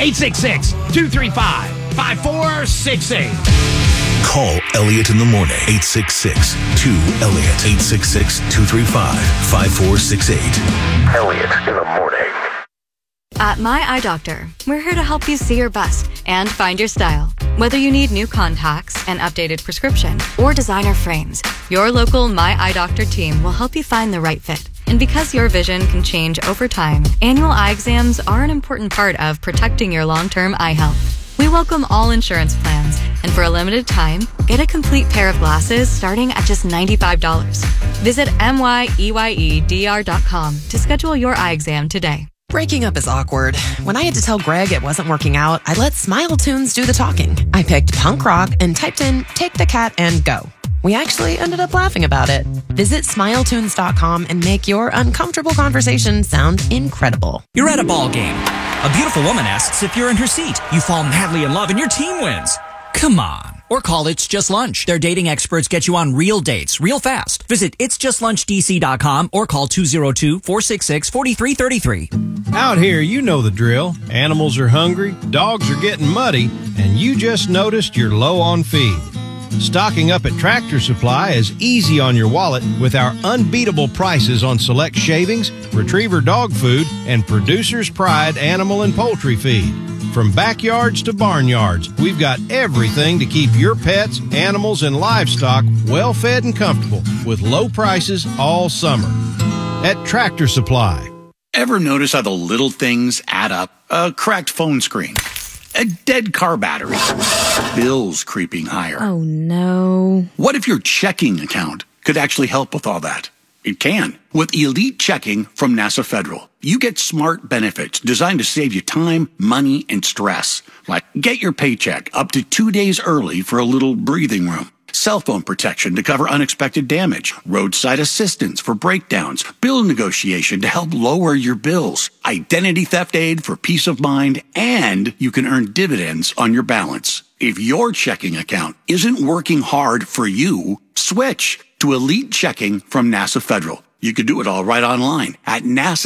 866-235-5468. Call Elliot in the morning. 866-2-ELLIOT. 866-235-5468. Elliot in the morning. At My Eye Doctor, we're here to help you see your best and find your style. Whether you need new contacts, an updated prescription, or designer frames, your local My Eye Doctor team will help you find the right fit. And because your vision can change over time, annual eye exams are an important part of protecting your long-term eye health. We welcome all insurance plans, and for a limited time, get a complete pair of glasses starting at just $95. Visit myeyedr.com to schedule your eye exam today. Breaking up is awkward. When I had to tell Greg it wasn't working out, I let Smile Tunes do the talking. I picked punk rock and typed in Take the Cat and Go. We actually ended up laughing about it. Visit smiletunes.com and make your uncomfortable conversation sound incredible. You're at a ball game. A beautiful woman asks if you're in her seat. You fall madly in love and your team wins. Come on. Or call It's Just Lunch. Their dating experts get you on real dates real fast. Visit itsjustllunchdc.com or call 202-466-4333. Out here, you know the drill. Animals are hungry, dogs are getting muddy, and you just noticed you're low on feed. Stocking up at Tractor Supply is easy on your wallet with our unbeatable prices on select shavings, retriever dog food, and Producer's Pride animal and poultry feed. From backyards to barnyards, we've got everything to keep your pets, animals, and livestock well fed and comfortable with low prices all summer. At Tractor Supply. Ever notice how the little things add up? A cracked phone screen, a dead car battery, bills creeping higher. Oh, no. What if your checking account could actually help with all that? It can. With Elite Checking from NASA Federal, you get smart benefits designed to save you time, money, and stress. Like get your paycheck up to 2 days early for a little breathing room. Cell phone protection to cover unexpected damage. Roadside assistance for breakdowns. Bill negotiation to help lower your bills. Identity theft aid for peace of mind. And you can earn dividends on your balance. If your checking account isn't working hard for you, switch to Elite Checking from NASA Federal. You can do it all right online at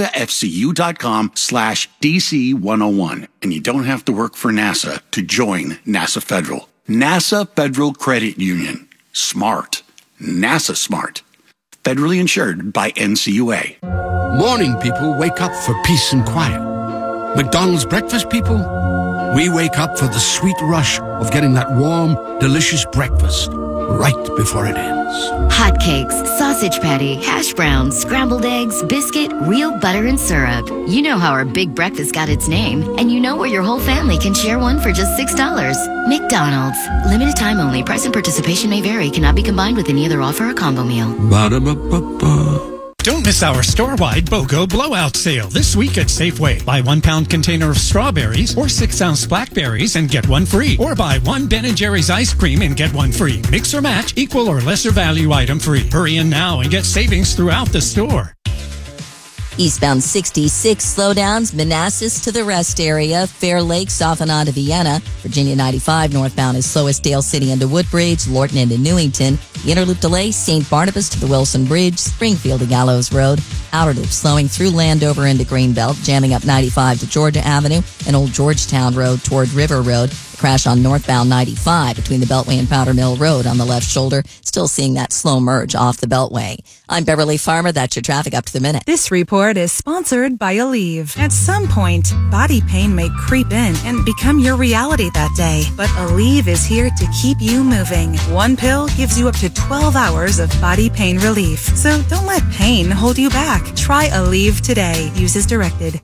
nasafcu.com/DC101. And you don't have to work for NASA to join NASA Federal. NASA Federal Credit Union. Smart. NASA smart. Federally insured by NCUA. Morning people wake up for peace and quiet. McDonald's breakfast people, we wake up for the sweet rush of getting that warm, delicious breakfast right before it ends. Hotcakes, sausage patty, hash browns, scrambled eggs, biscuit, real butter and syrup. You know how our big breakfast got its name, and you know where your whole family can share one for just $6. McDonald's. Limited time only. Price and participation may vary. Cannot be combined with any other offer or combo meal. Ba-da-ba-ba-ba. Don't miss our store-wide BOGO blowout sale this week at Safeway. Buy 1 pound container of strawberries or 6 ounce blackberries and get one free. Or buy 1 Ben & Jerry's ice cream and get one free. Mix or match, equal or lesser value item free. Hurry in now and get savings throughout the store. Eastbound 66 slowdowns, Manassas to the rest area, Fair Lakes off and on to Vienna. Virginia 95 northbound is slowest Dale City into Woodbridge, Lorton into Newington. The Interloop delay, St. Barnabas to the Wilson Bridge, Springfield to Gallows Road. Outer Loop slowing through Landover into Greenbelt, jamming up 95 to Georgia Avenue and Old Georgetown Road toward River Road. Crash on northbound 95 between the Beltway and Powder Mill Road on the left shoulder. Still seeing that slow merge off the Beltway. I'm Beverly Farmer. That's your traffic up to the minute. This report is sponsored by Aleve. At some point, body pain may creep in and become your reality that day. But Aleve is here to keep you moving. One pill gives you up to 12 hours of body pain relief. So don't let pain hold you back. Try Aleve today. Use as directed.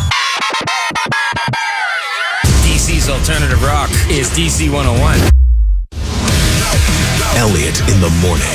DC's alternative rock is DC 101. Elliot in the morning.